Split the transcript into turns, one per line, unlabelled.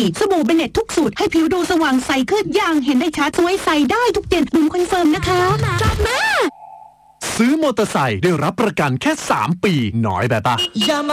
สบู่เบเนตทุกสูตรให้ผิวดูสว่างใสขึ้นอย่างเห็นได้ชัดสวยใสได้ทุกเย็นบุ๋มคอนเฟิร์มนะคะจัดมา
ซื้อมอเตอร์ไซค์ได้รับประกันแค่3 ปีน้อยแบบปะ